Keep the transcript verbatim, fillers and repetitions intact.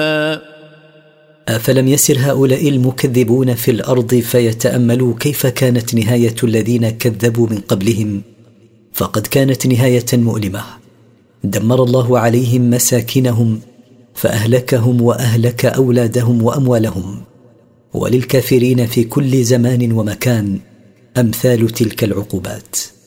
أفلم يسر هؤلاء المكذبون في الأرض فيتأملوا كيف كانت نهاية الذين كذبوا من قبلهم؟ فقد كانت نهاية مؤلمة، دمر الله عليهم مساكنهم فأهلكهم وأهلك أولادهم وأموالهم. وللكافرين في كل زمان ومكان أمثال تلك العقوبات.